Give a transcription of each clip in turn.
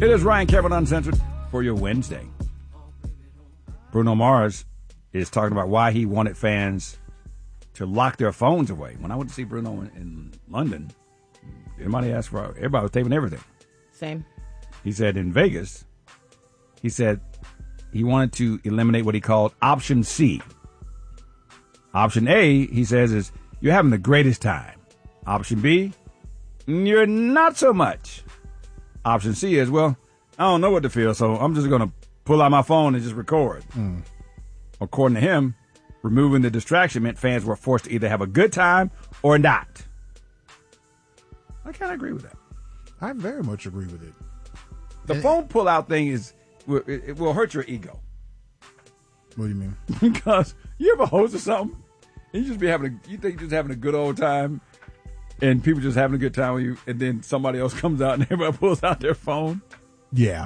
It is Ryan Cameron Uncensored for your Wednesday. Bruno Mars is talking about why he wanted fans to lock their phones away. When I went to see Bruno in London, everybody was taping everything. Same. He said in Vegas, he said he wanted to eliminate what he called option C. Option A, he says, is you're having the greatest time. Option B, you're not so much. Option C is, well, I don't know what to feel, so I'm just going to pull out my phone and just record. According to him, removing the distraction meant fans were forced to either have a good time or not. I kind of agree with that. I very much agree with it. The phone pull-out thing it will hurt your ego. What do you mean? Because you ever host or something, and you think you're just having a good old time, and people just having a good time with you, and then somebody else comes out and everybody pulls out their phone. Yeah.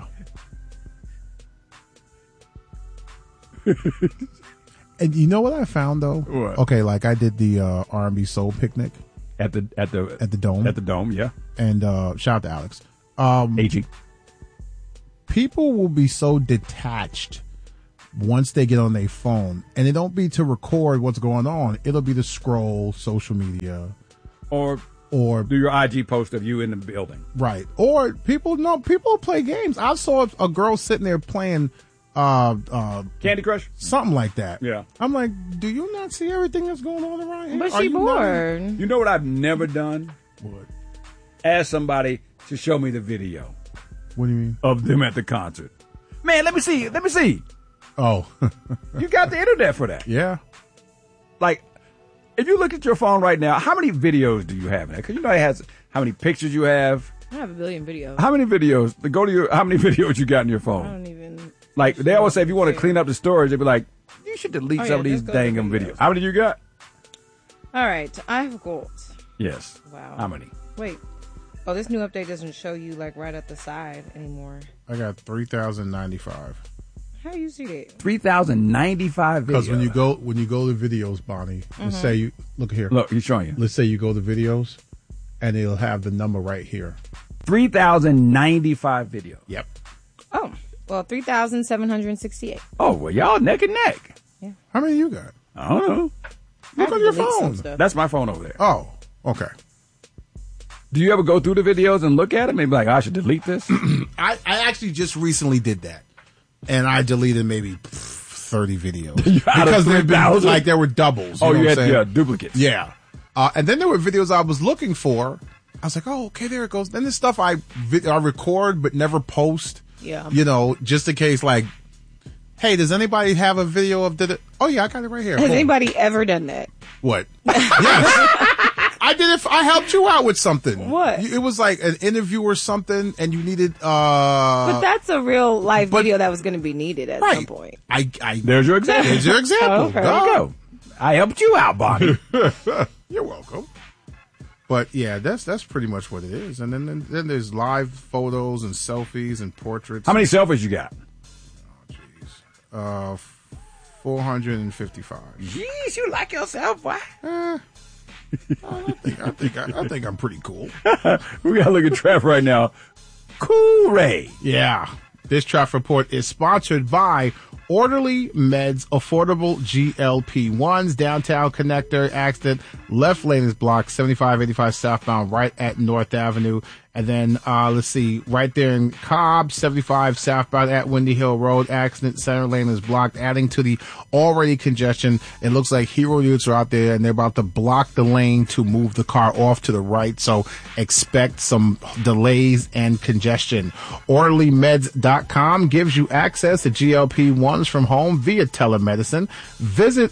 And you know what I found though? What? Okay, like I did the R&B Soul Picnic at the Dome. At the Dome, yeah. And shout out to Alex. AG. People will be so detached once they get on their phone, and it don't be to record what's going on. It'll be to scroll social media or do your IG post of you in the building. Right. Or people play games. I saw a girl sitting there playing Candy Crush? Something like that. Yeah. I'm like, do you not see everything that's going on around here? But she bored. You know what I've never done? What? Ask somebody to show me the video. What do you mean? Of them at the concert. Man, let me see. Oh. You got the internet for that. Yeah. Like, if you look at your phone right now, how many videos do you have in there? Because you know it has how many pictures you have. I have a billion videos. How many videos? How many videos you got in your phone? I don't even. Like, they always say if you want to clean up the storage, they'd be like, you should delete some of these dang videos. How many you got? All right. I've got. Yes. Wow. How many? Wait. Oh, this new update doesn't show you like right at the side anymore. I got 3,095. How do you see that? 3,095 videos. Because when you go to videos, Bonnie, let's say you look here. Look, he's showing you. Let's say you go to videos, and it'll have the number right here. 3,095 videos. Yep. Oh, well, 3,768. Oh, well, y'all neck and neck. Yeah. How many you got? I don't know. Look on your phone. That's my phone over there. Oh, okay. Do you ever go through the videos and look at it? Maybe like, I should delete this? I actually just recently did that. And I deleted maybe 30 videos. Because there were doubles. You had duplicates. Yeah. And then there were videos I was looking for. I was like, oh, okay, there it goes. Then there's stuff I record but never post. Yeah. You know, just in case, like, hey, does anybody have a video of Oh, yeah, I got it right here. Has anybody ever done that? What? Yes. I did it. I helped you out with something. What? It was like an interview or something, and you needed. But that's a real live video that was going to be needed at some point. There's your example. There's your example. Oh, okay. There you go. I helped you out, Bonnie. You're welcome. But yeah, that's pretty much what it is. And then there's live photos and selfies and portraits. How many selfies you got? Oh, jeez. 455. Jeez, you like yourself, boy? I think I'm pretty cool. We gotta look at Trev right now. Cool Ray. Yeah. This Trev report is sponsored by Orderly Meds Affordable GLP-1s. Downtown connector accident. Left lane is blocked. 7585 southbound right at North Avenue. And then, let's see, right there in Cobb, 75 southbound at Windy Hill Road, accident, center lane is blocked, adding to the already congestion. It looks like Hero units are out there and they're about to block the lane to move the car off to the right. So expect some delays and congestion. OrderlyMeds.com gives you access to GLP-1s from home via telemedicine. Visit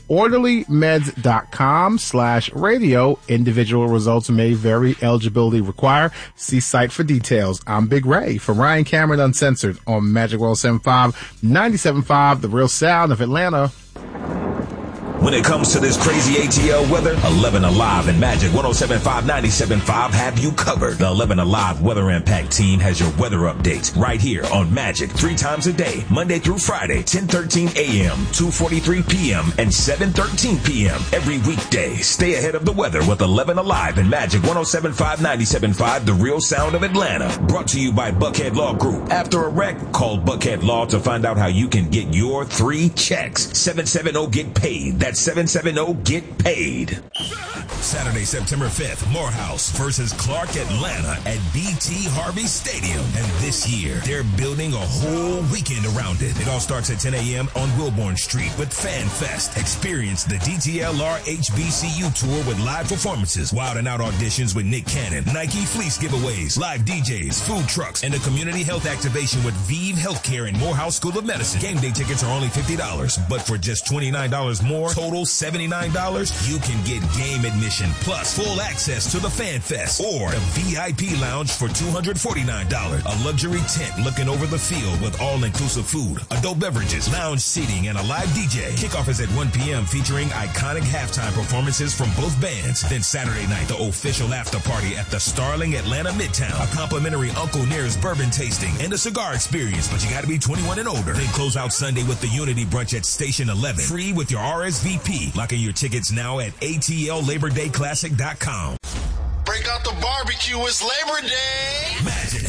OrderlyMeds.com/radio. Individual results may vary. Eligibility required. See site for details. I'm Big Ray from Ryan Cameron Uncensored on Magic World 75, 97.5, The Real Sound of Atlanta. When it comes to this crazy ATL weather, 11 Alive and Magic 107.5 97.5 have you covered. The 11 Alive Weather Impact team has your weather updates right here on Magic 3 times a day, Monday through Friday, 10:13 a.m., 2:43 p.m., and 7:13 p.m. every weekday. Stay ahead of the weather with 11 Alive and Magic 107.5 97.5, the real sound of Atlanta. Brought to you by Buckhead Law Group. After a wreck, call Buckhead Law to find out how you can get your 3 checks. 770-GET-PAID. That's 770-GET-PAID. Saturday, September 5th, Morehouse versus Clark Atlanta at BT Harvey Stadium. And this year, they're building a whole weekend around it. It all starts at 10 a.m. on Wilbourn Street with Fan Fest. Experience the DTLR HBCU tour with live performances, wild and out auditions with Nick Cannon, Nike fleece giveaways, live DJs, food trucks, and a community health activation with ViV Healthcare and Morehouse School of Medicine. Game day tickets are only $50, but for just $29 more, total $79, you can get game admission plus full access to the Fan Fest or the VIP lounge for $249. A luxury tent looking over the field with all-inclusive food, adult beverages, lounge seating, and a live DJ. Kickoff is at 1 p.m. featuring iconic halftime performances from both bands. Then Saturday night, the official after party at the Starling Atlanta Midtown. A complimentary Uncle Near's bourbon tasting and a cigar experience, but you gotta be 21 and older. Then close out Sunday with the Unity Brunch at Station 11. Free with your RSVP. Locking your tickets now at ATLLaborDayClassic.com. Break out the barbecue, it's Labor Day. Magic